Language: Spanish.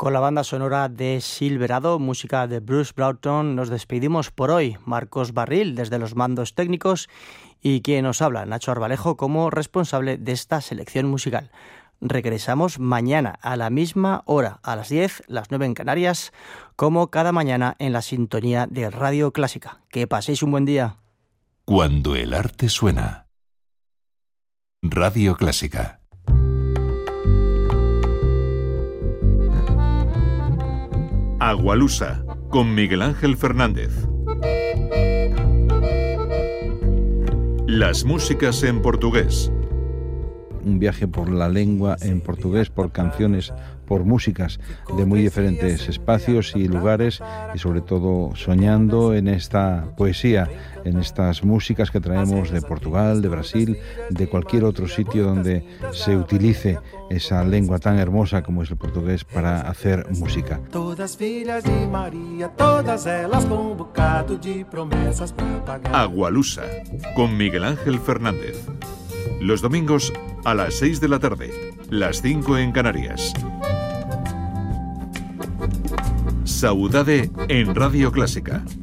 Con la banda sonora de Silverado, música de Bruce Broughton, nos despedimos por hoy. Marcos Barril desde los mandos técnicos y quien nos habla, Nacho Arbalejo, como responsable de esta selección musical. Regresamos mañana a la misma hora, a las 10, las 9 en Canarias, como cada mañana en la sintonía de Radio Clásica. Que paséis un buen día. Cuando el arte suena. Radio Clásica. Agualusa, con Miguel Ángel Fernández. Las músicas en portugués. Un viaje por la lengua en portugués, por canciones, por músicas de muy diferentes espacios y lugares, y sobre todo soñando en esta poesía, en estas músicas que traemos de Portugal, de Brasil, de cualquier otro sitio donde se utilice esa lengua tan hermosa como es el portugués para hacer música. Todas filhas de María, todas elas con un bocado de promesas para pagar. Agualusa, con Miguel Ángel Fernández. Los domingos a las 6 de la tarde, las 5 en Canarias. Saudade en Radio Clásica.